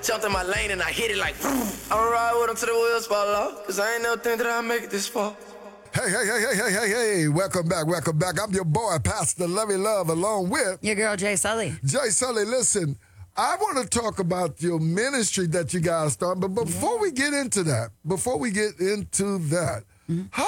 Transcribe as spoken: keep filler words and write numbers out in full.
jumped in my lane and I hit it like, I'ma ride with him till the wheels fall off, cause I ain't never think that I'd make it this far. Hey, hey, hey, hey, hey, hey, hey. Welcome back, welcome back. I'm your boy, Pastor Lovey Love, along with your girl, Jay Sully. Jay Sully, listen, I want to talk about your ministry that you guys started, but before yeah. we get into that, before we get into that, mm-hmm. how